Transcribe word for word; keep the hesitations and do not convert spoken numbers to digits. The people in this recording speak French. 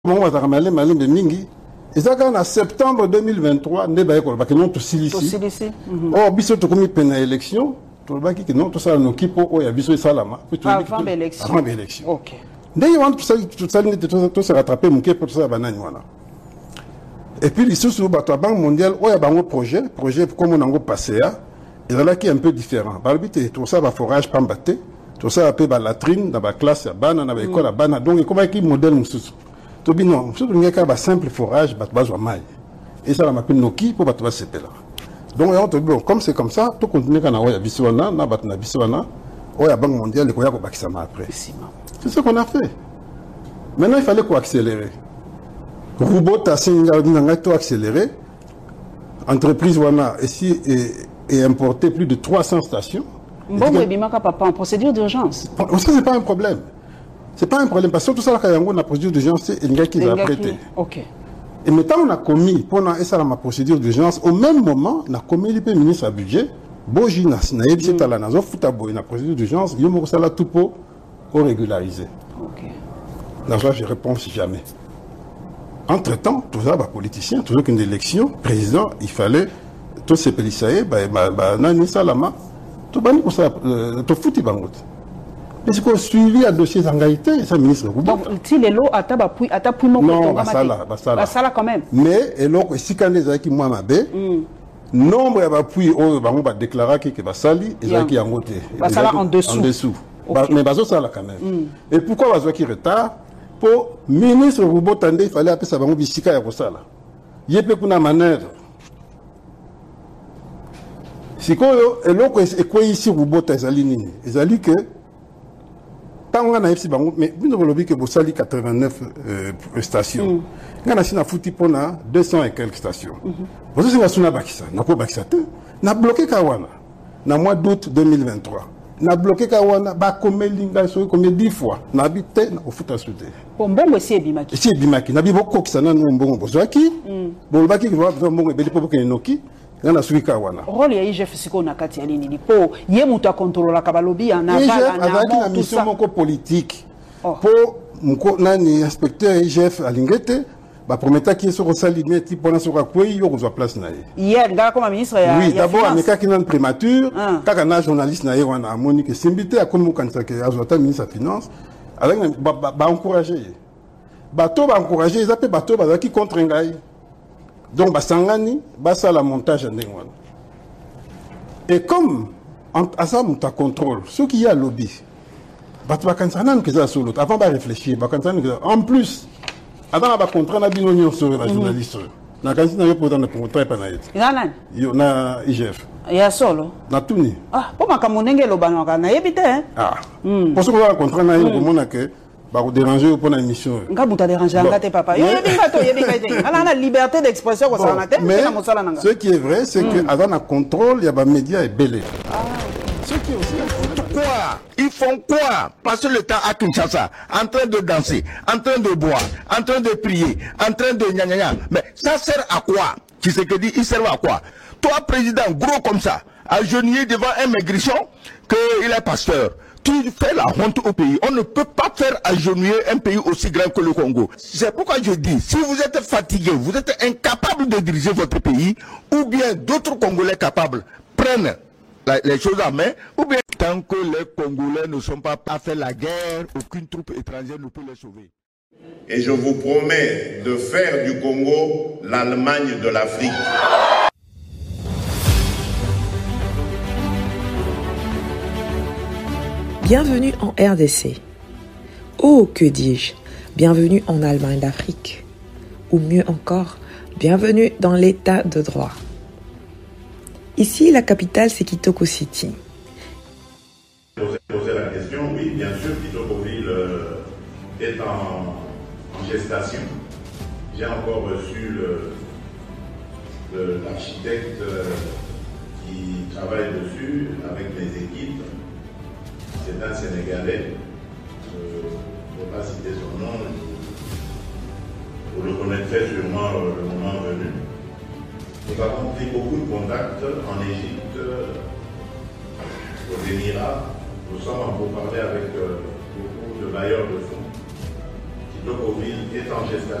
Et ça, en septembre deux mille vingt-trois, nous avons tout ici. Oh, biso to komi pena élection, to baki que non to ça no kipo o ya biso salama. Avant l'élection. Avant l'élection. OK. Dès on tout ça tout ça tout se rattraper mon pour ça banane wana. Et puis les sous ba to banque mondiale o ya bango projet, projet comme on a passé à et là qui est un peu différent. Ba bité tout ça va forage pambaté, tout ça appelé ba latrine dans ba classe ya bana na ba école ya bana. Donc comment qui modèle mususu. To bi non, mususu ngeka ba simple forage ba bazwa mai. Et ça, on m'appelle Noki pour battre ce là. Donc, bon, comme c'est comme ça, tout continue quand on a Biswana, on a battu Biswana, on a Banque mondiale, et on a battu après. C'est ce qu'on a fait. Maintenant, il fallait qu'on accélère. Robot a accéléré. Entreprise Wana ici et importé plus de trois cents stations. Bon, mais Bimaka Papa, en procédure d'urgence. Ça, c'est pas un problème. C'est pas un problème. Parce que tout ça, quand il y a une procédure d'urgence, c'est une gars qui va prêter. Ok. Et maintenant, on a commis, pendant ma procédure d'urgence, au même moment, on a commis le ministre à budget, Boji Nasnaïb, c'est à la Nazo, Foutabo, une procédure d'urgence, il y a tout pour régulariser. Ok. Dans ça, je réponds jamais. Entre-temps, tout ça, bah, politicien, toujours qu'une élection, président, il fallait, tous ces policiers, bah, bah, Nani Salama, tout bani pour ça, tout fouti bangot. Mais c'est qu'on suivi à dossier d'engagité, ça ministre. Donc, si les lots à tabac, à tabac, non, basala, basala. Basala quand même. Mais, et là, si quand les qui moi m'abé, nombre d'appui, on va déclarer que basali, et là qui a monté. Basala en dessous. En dessous. Mais baso ça là quand même. Et pourquoi baso qui retard? Pour ministre Roubo Tandé, il fallait appeler ça bango bisika ya kosala. Yépe kuna manœuvre. Si quoi, et là, et quoi ici Roubo Tazali nini? Ezali que tant qu'on a ici, mais vous ne voulez que vous sali quatre-vingt-neuf stations. On a ici foutu pour deux cents et quelques stations. Vous savez ce qu'on a bakisa, n'a pas bakisa. N'a bloqué Kawana. Dans le mois d'août deux mille vingt-trois. N'a bloqué Kawana, bah comme linga so comme dix fois. N'a habité au foot à souder. Bon bon c'est Bimaki. C'est Bimaki. N'a biboko qui s'en a nous bon bozaki. Bon baki qui va bon beli pour que noki. On a suivi Kawana. Rôle ya I G F siko na kati ya nini po ye mutu a contrôler la kabalobi na bala na na mission moko politique. Pour mko nani inspecteur I G F alingete ba prometa qui sur salimé type pendant sur quoi yo ko place na ye. Hier ngala comme ministre ya oui d'abord ameka qui nan prémature kaka na journaliste na ye wana amoni que simbité a comme kanisa que azota ministre de finance avec ba ba encourager. Bato ba encourager ils appellent bato ba qui contre ngai. Donc, Basangani, Bassa la montage en Dengwan. Et comme, à ça, on contrôle, ceux qui y a lobby, Batbakansanan qui est sur l'autre, avant de réfléchir, en plus, avant de contrat, on a bien union sur la journaliste. Na kansi na yopo dans le contrat panaït. Nanan. Yo na I G F. Ya solo. Na tuni. Ah, pour ma kamonenge lo banwa na yebite hein. Ah. Pour ce qu'on a contrat na yo komona que bah vous déranger pour une émission. Nga buta déranger ngate papa. Yo yebinga to yebinga te. Ala na liberté d'expression ko ça na te. Mais ce qui est vrai c'est que avant un contrôle, il y a des médias et belé. Ah. Ce qui est aussi quoi? Ils font quoi? Passer le temps à Kinshasa, en train de danser, en train de boire, en train de prier, en train de gna gna gna. Mais ça sert à quoi? Qui c'est que dit, il sert à quoi? Toi, président, gros comme ça, agenouillé devant un maigrichon, qu'il est pasteur. Tu fais la honte au pays. On ne peut pas faire agenouiller un pays aussi grand que le Congo. C'est pourquoi je dis, si vous êtes fatigué, vous êtes incapable de diriger votre pays, ou bien d'autres Congolais capables prennent la, les choses en main, ou bien tant que les Congolais ne sont pas à faire la guerre, aucune troupe étrangère ne peut les sauver. Et je vous promets de faire du Congo l'Allemagne de l'Afrique. Bienvenue en R D C. Oh, que dis-je, bienvenue en Allemagne d'Afrique. Ou mieux encore, bienvenue dans l'état de droit. Ici, la capitale, c'est Kitoko City. Poser la question, oui, bien sûr, Kitokoville euh, est en, en gestation. J'ai encore reçu l'architecte euh, qui travaille dessus avec mes équipes. C'est un Sénégalais, je ne vais pas citer son nom, vous le connaîtrez sûrement le moment venu. Nous avons pris beaucoup de contacts en Égypte, aux Émirats. Nous sommes en pourparlers avec beaucoup de bailleurs de fonds qui le Covid est en gestation.